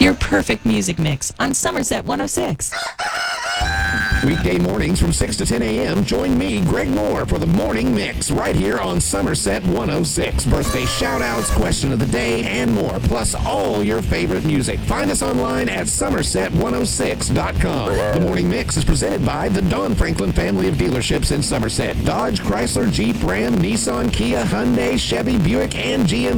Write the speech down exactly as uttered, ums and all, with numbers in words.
Your perfect music mix on Somerset one oh six. Weekday mornings from six to ten a.m. Join me, Greg Moore, for the Morning Mix right here on Somerset one oh six. Birthday shout-outs, question of the day, and more, plus all your favorite music. Find us online at somerset one oh six dot com. The Morning Mix is presented by the Don Franklin family of dealerships in Somerset. Dodge, Chrysler, Jeep, Ram, Nissan, Kia, Hyundai, Chevy, Buick, and G M